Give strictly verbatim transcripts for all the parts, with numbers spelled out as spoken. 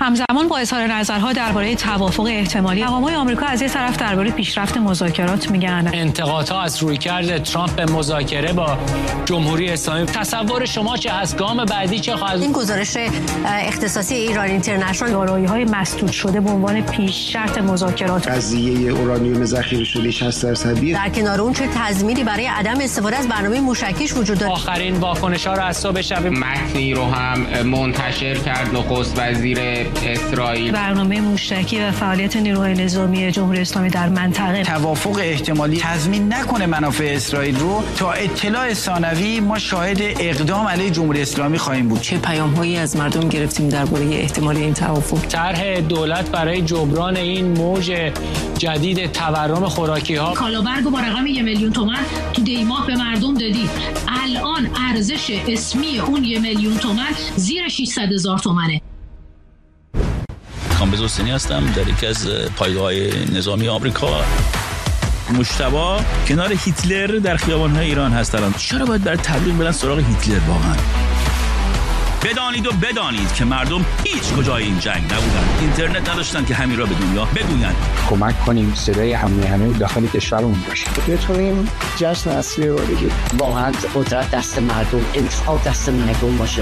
همزمان با اظهار نظرها درباره توافق احتمالی، مقام‌های آمریکا از یک طرف درباره پیشرفت مذاکرات میگن. انتقادها از رویکرد ترامپ به مذاکره با جمهوری اسلامی، تصور شما چه از گام بعدی چه خواهد؟ این گزارش اختصاصی ایران اینترنشنال دارایی‌های مسدود شده به عنوان پیش شرط مذاکرات. قضیه اورانیوم ذخیره شده شصت درصدی. در کنار اون چه تضمینی برای عدم استفاده از برنامه موشکیش وجود داره؟ آخرین واکنش‌ها را از صبح شب متنی رو هم منتشر کرد نخست وزیر اسرائیل. برنامه موشکی و فعالیت نیروهای نظامی جمهوری اسلامی در منطقه. توافق احتمالی تضمین نکنه منافع اسرائیل رو، تا اطلاع ثانوی ما شاهد اقدام علیه جمهوری اسلامی خواهیم بود. چه پیام‌هایی از مردم گرفتیم درباره احتمال این توافق؟ طرح دولت برای جبران این موج جدید تورم خوراکی‌ها. کالابرگو با رقم یک میلیون تومان تو دیماه به مردم دادی. الان ارزش اسمی اون یک میلیون تومان زیر ششصد هزار تومانه. کامبیز حسینی هستم، در یکی از پایگاه‌های نظامی آمریکا. مجتبی کنار هیتلر در خیابان‌های ایران هستن. چرا باید برای تبلیغ برن سراغ هیتلر واقعا؟ بدانید و بدانید که مردم هیچ کجای این جنگ نبودن، اینترنت نداشتن که همین را به دنیا بگویند. کمک کنیم صدای همه همه داخل کشورمون باشه، بتونیم جشن اصلی رو بگیریم. واقعا قدرت دست مردم، انتخاب دست مردم باشه.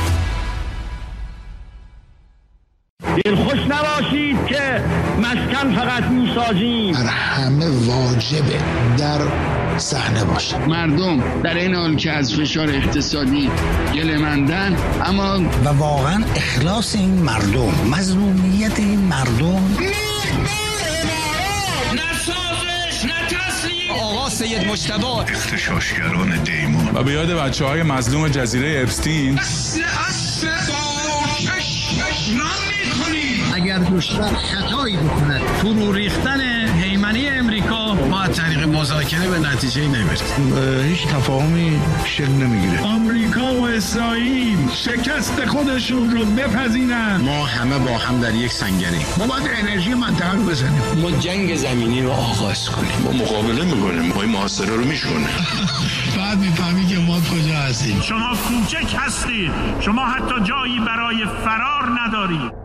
دلخوش نباشید که مسکن فقط میسازیم. هر همه واجبه در صحنه باشه. مردم در این حال که از فشار اقتصادی گله‌مندن، اما و واقعا اخلاص این مردم، مظلومیت این مردم، آقا سید مجتبی، اغتشاشگران دیمون و به یاد بچه های مظلوم جزیره اپستین. اگر دشمن خطایی بکنه فرو ریختن هیمنه امریکا، ما از طریق مذاکره به نتیجه نمیرسیم. هیچ تفاهمی شکل نمیگیره. آمریکا و اسرائیل شکست خودشون رو بپذیرن. ما همه با هم در یک سنگریم. ما باید انرژی منطقه رو بزنیم. ما جنگ زمینی رو آغاز کنیم. ما مقابله میکنیم، ما محاصره رو میشکنیم. بعد میفهمی که ما کجا هستیم. شما کوچک هستید، شما حتی جایی برای فرار ندارید.